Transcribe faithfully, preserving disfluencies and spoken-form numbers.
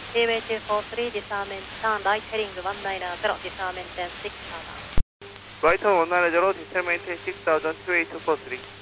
Seaway two four three, disarmament turn right heading one nine zero, disarmament ten six thousand. Right on one nine zero, disarmament six thousand, two eight two four three.